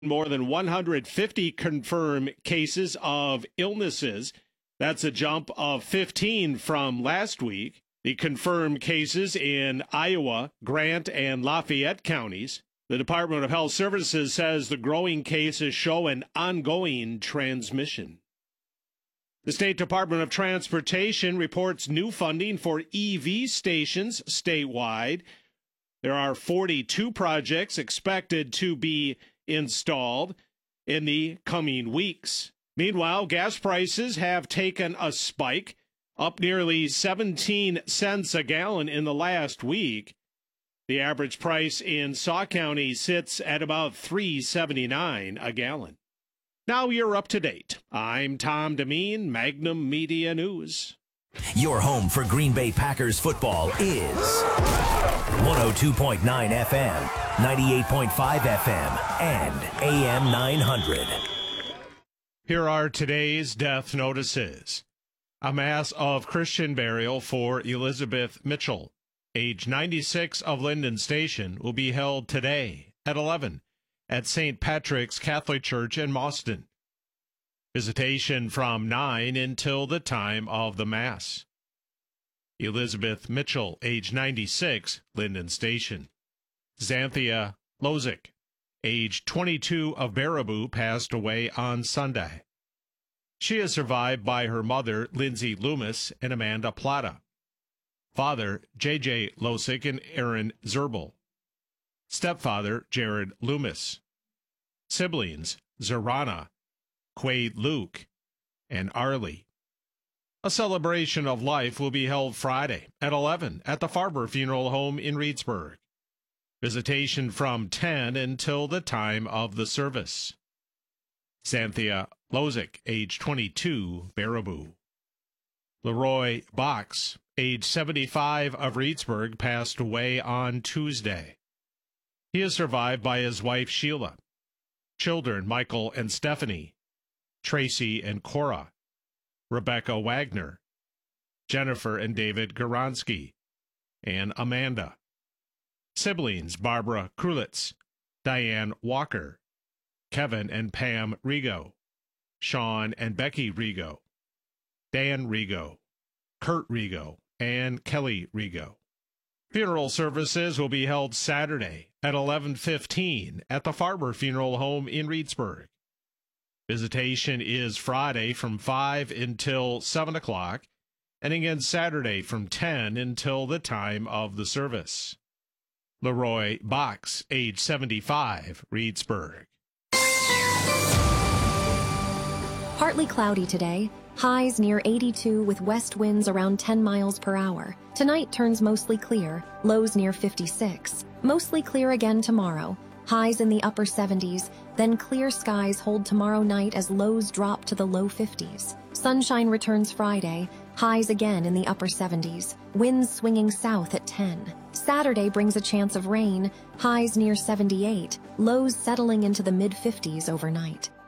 More than 150 confirmed cases of illnesses. That's a jump of 15 from last week. The confirmed cases in Iowa, Grant, and Lafayette counties. The Department of Health Services says the growing cases show an ongoing transmission. The State Department of Transportation reports new funding for EV stations statewide. There are 42 projects expected to be installed in the coming weeks. Meanwhile, gas prices have taken a spike, up nearly 17 cents a gallon in the last week. The average price in Sauk County sits at about $3.79 a gallon. Now you're up to date. I'm Tom Demeen, Magnum Media News. Your home for Green Bay Packers football is 102.9 FM, 98.5 FM, and AM 900. Here are today's death notices. A mass of Christian burial for Elizabeth Mitchell, age 96, of Linden Station, will be held today at 11 at St. Patrick's Catholic Church in Mauston. Visitation from 9 until the time of the Mass. Elizabeth Mitchell, age 96, Linden Station. Xanthia Lozick, age 22, of Baraboo, passed away on Sunday. She is survived by her mother, Lindsay Loomis, and Amanda Plata. Father, J.J. Lozick and Aaron Zerbel. Stepfather, Jared Loomis. Siblings, Zorana, Quade Luke, and Arlie. A celebration of life will be held Friday at 11 at the Farber Funeral Home in Reedsburg. Visitation from 10 until the time of the service. Xanthia Lozick, age 22, Baraboo. Leroy Box, age 75, of Reedsburg, passed away on Tuesday. He is survived by his wife, Sheila, children, Michael and Stephanie, Tracy and Cora, Rebecca Wagner, Jennifer and David Goronsky, and Amanda. Siblings, Barbara Krulitz, Diane Walker, Kevin and Pam Rigo, Sean and Becky Rigo, Dan Rigo, Kurt Rigo, and Kelly Rigo. Funeral services will be held Saturday at 11:15 at the Farber Funeral Home in Reedsburg. Visitation is Friday from 5 until 7 o'clock, and again Saturday from 10 until the time of the service. Leroy Box, age 75, Reedsburg. Partly cloudy today. Highs near 82 with west winds around 10 miles per hour. Tonight turns mostly clear. Lows near 56. Mostly clear again tomorrow. Highs in the upper 70s. Then clear skies hold tomorrow night as lows drop to the low 50s. Sunshine returns Friday. Highs again in the upper 70s. Winds swinging south at 10. Saturday brings a chance of rain. Highs near 78. Lows settling into the mid-50s overnight.